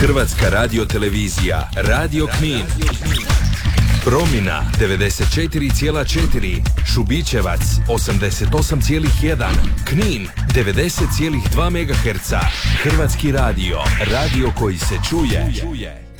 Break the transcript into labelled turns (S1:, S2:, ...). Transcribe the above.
S1: Hrvatska radiotelevizija, Radio Knin. Promina 94,4, Šubićevac 88,1, Knin 90,2 MHz. Hrvatski radio, radio koji se čuje.